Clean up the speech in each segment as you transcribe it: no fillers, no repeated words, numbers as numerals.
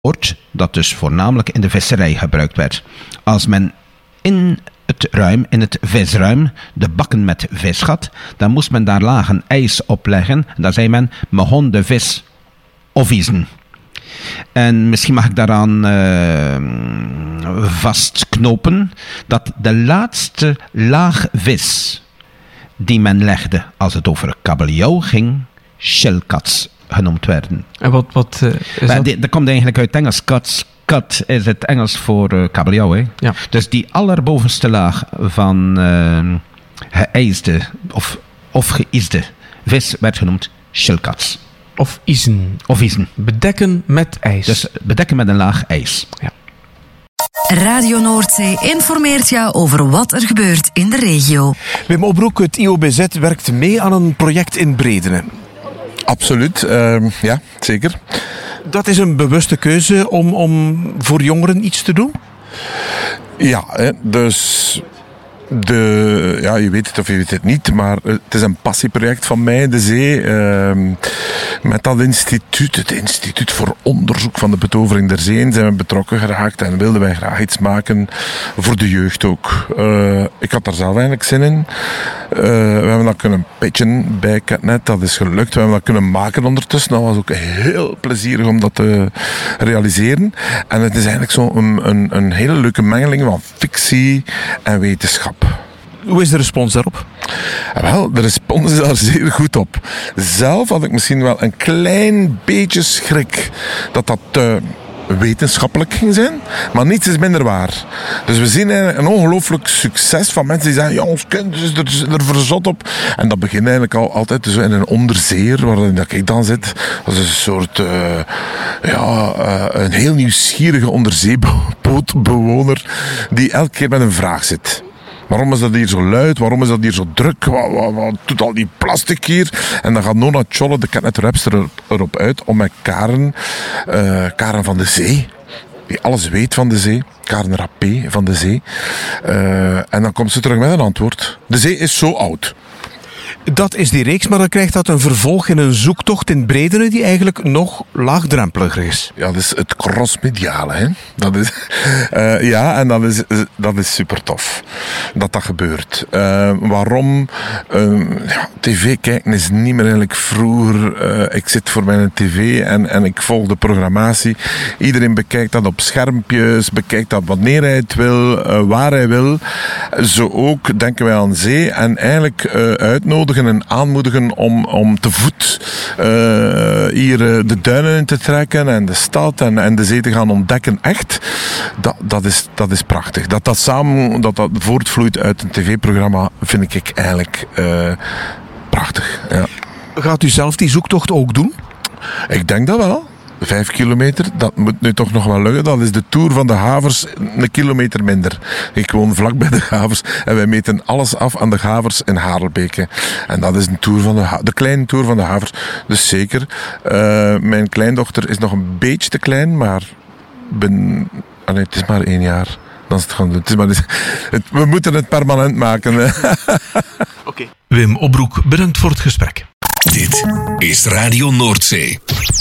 woord dat dus voornamelijk in de visserij gebruikt werd. Als men in het visruim, de bakken met vis had, dan moest men daar lagen ijs op leggen. Dan zei men, begon de vis ofviezen. En misschien mag ik daaraan vastknopen dat de laatste laag vis die men legde als het over kabeljauw ging, shellcats genoemd werden. En wat is dat? Dat komt eigenlijk uit Engels. Cut is het Engels voor kabeljauw. Hè? Ja. Dus die allerbovenste laag van geijsde of geïsde vis werd genoemd shellcats. Of isen. Bedekken met ijs. Dus bedekken met een laag ijs. Ja. Radio Noordzee informeert jou over wat er gebeurt in de regio. Wim Obroek, het IOBZ werkt mee aan een project in Bredene. Absoluut, ja, zeker. Dat is een bewuste keuze om voor jongeren iets te doen? Ja, dus je weet het of je weet het niet, maar het is een passieproject van mij, de zee. Met dat instituut, het Instituut voor Onderzoek van de Betovering der Zeeën, zijn we betrokken geraakt en wilden wij graag iets maken voor de jeugd ook. Ik had daar zelf eigenlijk zin in. We hebben dat kunnen pitchen bij Catnet, dat is gelukt. We hebben dat kunnen maken ondertussen. Dat was ook heel plezierig om dat te realiseren. En het is eigenlijk zo een hele leuke mengeling van fictie en wetenschap. Hoe is de respons daarop? Wel, de respons is daar zeer goed op. Zelf had ik misschien wel een klein beetje schrik dat wetenschappelijk ging zijn, maar niets is minder waar. Dus we zien een ongelooflijk succes van mensen die zeggen, ja, ons kind is er verzot op. En dat begint eigenlijk altijd zo in een onderzeer, waarin ik dan zit. Dat is een soort, een heel nieuwsgierige onderzeebootbewoner die elke keer met een vraag zit. Waarom is dat hier zo luid? Waarom is dat hier zo druk? Wat doet al die plastic hier? En dan gaat Nona Tjolle, de Catnet-rapster, erop uit om met Karen van de Zee, die alles weet van de zee, Karen Rappé van de Zee. En dan komt ze terug met een antwoord. De zee is zo oud. Dat is die reeks, maar dan krijgt dat een vervolg in een zoektocht in Bredene die eigenlijk nog laagdrempeliger is. Ja, dat is het crossmediale, hè. Dat is, en dat is super tof dat gebeurt. Waarom? TV kijken is niet meer eigenlijk vroeger. Ik zit voor mijn tv en ik volg de programmatie. Iedereen bekijkt dat op schermpjes, bekijkt dat wanneer hij het wil, waar hij wil. Zo ook denken wij aan zee en eigenlijk uitnodigen en aanmoedigen om te voet hier de duinen in te trekken en de stad en de zee te gaan ontdekken. Echt, dat is prachtig. Dat samen voortvloeit uit een tv-programma vind ik eigenlijk prachtig. Ja. Gaat u zelf die zoektocht ook doen? Ik denk dat wel. 5 kilometer, dat moet nu toch nog wel lukken. Dat is de Tour van de Havers, een kilometer minder. Ik woon vlak bij de Havers en wij meten alles af aan de Havers in Harelbeke. En dat is een Tour van de kleine Tour van de Havers. Dus zeker. Mijn kleindochter is nog een beetje te klein, maar het is maar 1 jaar. Dan is het gaan doen. We moeten het permanent maken. Okay. Wim Obroek, bedankt voor het gesprek. Dit is Radio Noordzee.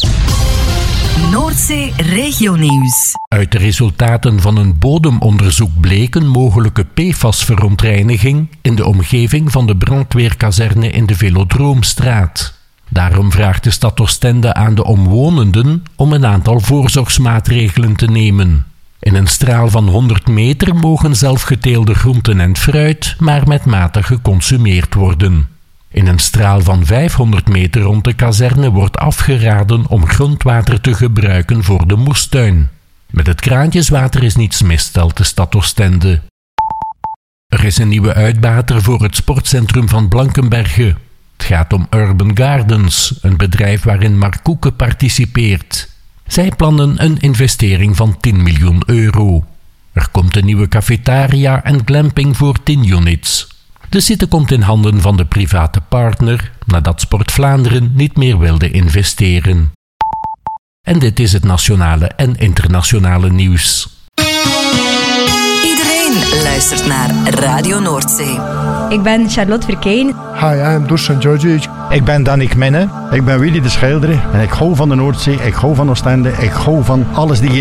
Noordzee Regionieuws. Uit de resultaten van een bodemonderzoek bleken mogelijke PFAS-verontreiniging in de omgeving van de brandweerkazerne in de Velodroomstraat. Daarom vraagt de stad Oostende aan de omwonenden om een aantal voorzorgsmaatregelen te nemen. In een straal van 100 meter mogen zelfgeteelde groenten en fruit maar met mate geconsumeerd worden. In een straal van 500 meter rond de kazerne wordt afgeraden om grondwater te gebruiken voor de moestuin. Met het kraantjeswater is niets mis, stelt de stad Oostende. Er is een nieuwe uitbater voor het sportcentrum van Blankenberge. Het gaat om Urban Gardens, een bedrijf waarin Mark Koeken participeert. Zij plannen een investering van 10 miljoen euro. Er komt een nieuwe cafetaria en glamping voor 10 units. De site komt in handen van de private partner, nadat Sport Vlaanderen niet meer wilde investeren. En dit is het nationale en internationale nieuws. Iedereen Iedereen luistert naar Radio Noordzee. Ik ben Charlotte Verkeyen. Hi, I am Dusan Georgic. Ik ben Danik Menne. Ik ben Willy de Schilder. En ik hou van de Noordzee. Ik hou van Oostende. Ik hou van alles die